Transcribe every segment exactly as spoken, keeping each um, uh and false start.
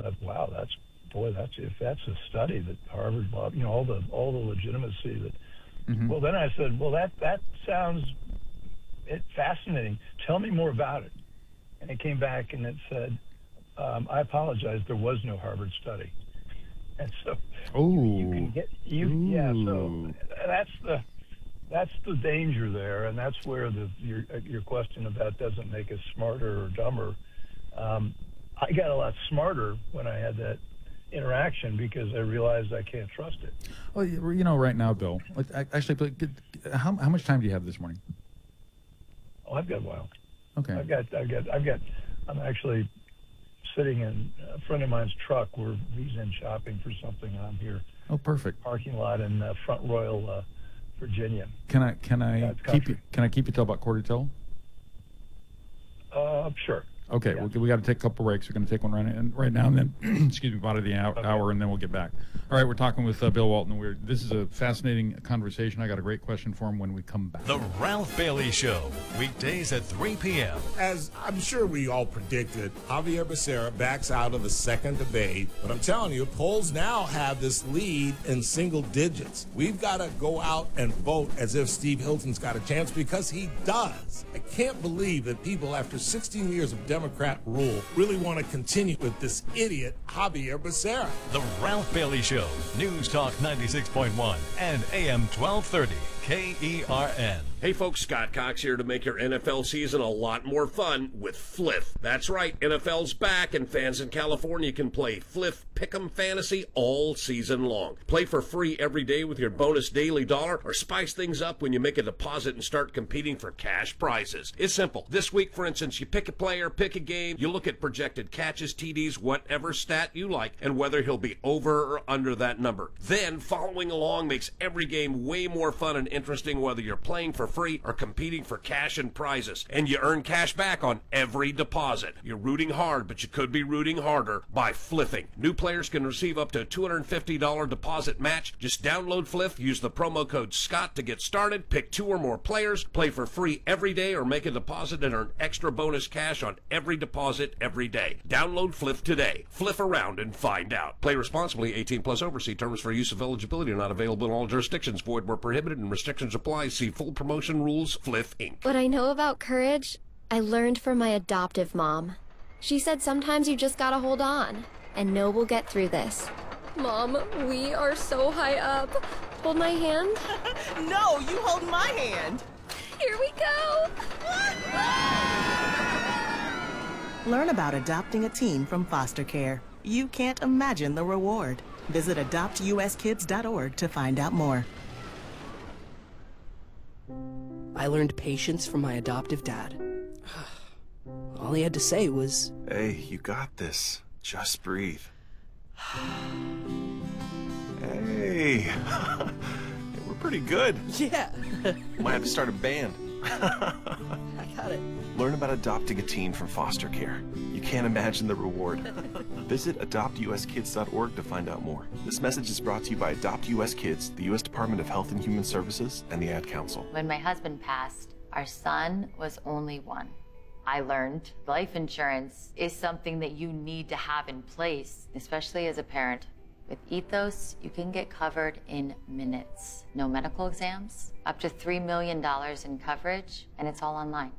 thought, wow, that's boy, that's if that's a study that Harvard, you know, all the all the legitimacy that. Mm-hmm. Well, then I said, well, that that sounds it fascinating. Tell me more about it. And it came back and it said, um, I apologize, there was no Harvard study. And so you, you can get you Ooh. yeah. So that's the that's the danger there, and that's where the your your question about doesn't make us smarter or dumber. Um, I got a lot smarter when I had that interaction because I realized I can't trust it. Well, you know, right now, Bill. Actually, how how much time do you have this morning? Oh, I've got a while. Okay. I've got I've got I've got. I'm actually sitting in a friend of mine's truck where he's in shopping for something, and I'm here. Oh, perfect. Parking lot in uh, Front Royal, uh, Virginia. Can I can I yeah, keep you can I keep you till about quarter till? Uh, sure. Okay, yeah. we, we got to take a couple breaks. We're going to take one right, in, right now, and then excuse me, about the hour, okay. hour, and then we'll get back. All right, we're talking with uh, Bill Walton. We're this is a fascinating conversation. I got a great question for him when we come back. The Ralph Bailey Show, weekdays at three p.m. As I'm sure we all predicted, Javier Becerra backs out of the second debate. But I'm telling you, polls now have this lead in single digits. We've got to go out and vote as if Steve Hilton's got a chance, because he does. I can't believe that people, after sixteen years of Democrat rule, really want to continue with this idiot Javier Becerra. The Ralph Bailey Show, News Talk ninety-six point one and A M twelve thirty. K E R N. Hey folks, Scott Cox here to make your N F L season a lot more fun with Fliff. That's right, N F L's back and fans in California can play Fliff Pick'em Fantasy all season long. Play for free every day with your bonus daily dollar, or spice things up when you make a deposit and start competing for cash prizes. It's simple. This week, for instance, you pick a player, pick a game, you look at projected catches, T Ds, whatever stat you like, and whether he'll be over or under that number. Then, following along makes every game way more fun and interesting, whether you're playing for free or competing for cash and prizes. And you earn cash back on every deposit. You're rooting hard, but you could be rooting harder by fliffing. New players can receive up to a two hundred fifty dollars deposit match. Just download Fliff, use the promo code SCOTT to get started, pick two or more players, play for free every day, or make a deposit and earn extra bonus cash on every deposit every day. Download Fliff today. Fliff around and find out. Play responsibly. eighteen plus over. See terms for use of eligibility are not available in all jurisdictions. Void where prohibited and restrictions apply. See full promotion rules, Fliff Incorporated. What I know about courage, I learned from my adoptive mom. She said sometimes you just gotta hold on, and know we'll get through this. Mom, we are so high up. Hold my hand. No, you hold my hand. Here we go. Learn about adopting a teen from foster care. You can't imagine the reward. Visit adopt U S kids dot org to find out more. I learned patience from my adoptive dad. All he had to say was, "Hey, you got this. Just breathe." Hey, we're pretty good. Yeah. Might have to start a band. I got it. Learn about adopting a teen from foster care. You can't imagine the reward. Visit adopt U S kids dot org to find out more. This message is brought to you by Adopt U S Kids, the U S Department of Health and Human Services, and the Ad Council. When my husband passed, our son was only one. I learned life insurance is something that you need to have in place, especially as a parent. With Ethos, you can get covered in minutes. No medical exams, up to three million dollars in coverage, and it's all online.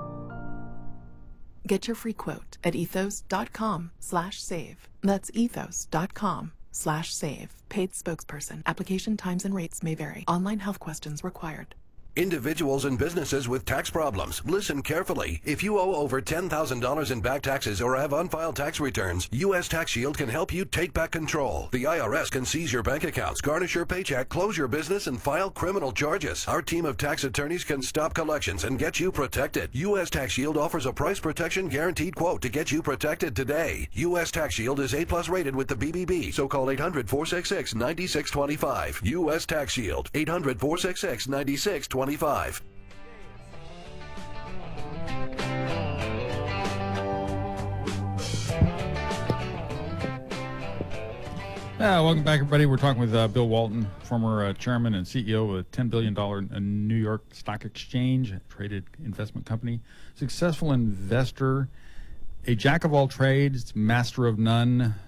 Get your free quote at ethos dot com slash save. That's ethos dot com slash save. Paid spokesperson. Application times and rates may vary. Online health questions required. Individuals and businesses with tax problems, listen carefully. If you owe over ten thousand dollars in back taxes or have unfiled tax returns, U S Tax Shield can help you take back control. The I R S can seize your bank accounts, garnish your paycheck, close your business, and file criminal charges. Our team of tax attorneys can stop collections and get you protected. U S Tax Shield offers a price protection guaranteed quote to get you protected today. U S Tax Shield is A plus rated with the B B B, so call eight hundred, four six six, nine six two five. U S Tax Shield, eight hundred, four six six, nine six two five. Uh, welcome back, everybody. We're talking with uh, Bill Walton, former uh, chairman and C E O of a ten billion dollars New York Stock Exchange traded investment company, successful investor, a jack of all trades, master of none,